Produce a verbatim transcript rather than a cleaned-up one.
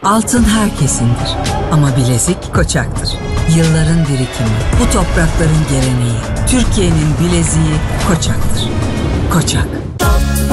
Altın herkesindir ama bilezik Koçak'tır. Yılların birikimi, bu toprakların geleneği. Türkiye'nin bileziği Koçak'tır. Koçak.